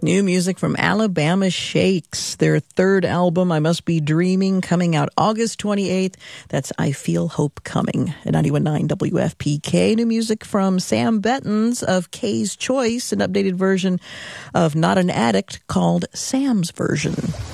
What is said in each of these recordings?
New music from Alabama Shakes. Their third album, I Must Be Dreaming, coming out August 28th. That's I Feel Hope Coming at 91.9 WFPK. New music from Sam Bettens of Kay's Choice, an updated version of Not an Addict called Sam's Version.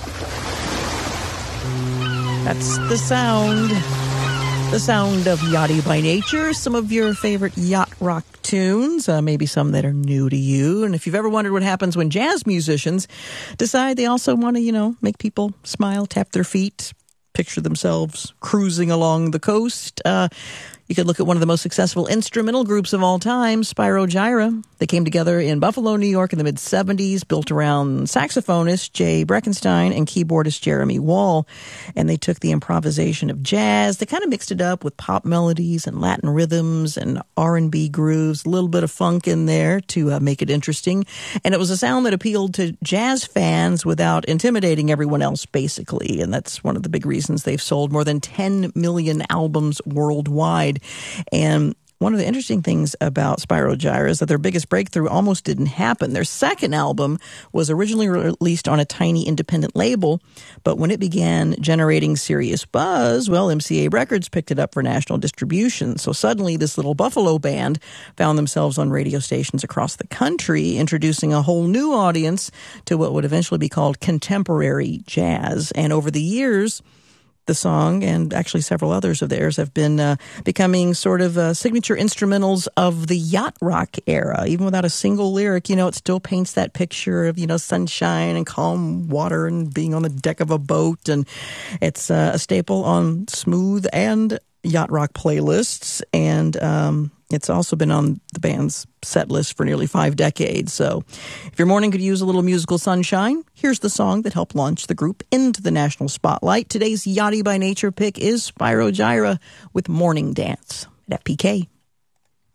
That's the sound of Yachty by Nature, some of your favorite yacht rock tunes, maybe some that are new to you. And if you've ever wondered what happens when jazz musicians decide they also want to, make people smile, tap their feet, picture themselves cruising along the coast, you could look at one of the most successful instrumental groups of all time, Spyro Gyra. They came together in Buffalo, New York in the mid-'70s, built around saxophonist Jay Breckenstein and keyboardist Jeremy Wall. And they took the improvisation of jazz. They kind of mixed it up with pop melodies and Latin rhythms and R&B grooves, a little bit of funk in there to make it interesting. And it was a sound that appealed to jazz fans without intimidating everyone else, basically. And that's one of the big reasons they've sold more than 10 million albums worldwide. And one of the interesting things about Spyro Gyra is that their biggest breakthrough almost didn't happen. Their second album was originally released on a tiny independent label, but when it began generating serious buzz, well, MCA Records picked it up for national distribution. So suddenly this little Buffalo band found themselves on radio stations across the country, introducing a whole new audience to what would eventually be called contemporary jazz. And over the years, the song and actually several others of theirs have been becoming sort of signature instrumentals of the yacht rock era. Even without a single lyric, it still paints that picture of, sunshine and calm water and being on the deck of a boat. And it's a staple on smooth and yacht rock playlists. And it's also been on the band's set list for nearly 5 decades. So if your morning could use a little musical sunshine, here's the song that helped launch the group into the national spotlight. Today's Yachty by Nature pick is Spyro Gyra with Morning Dance at FPK.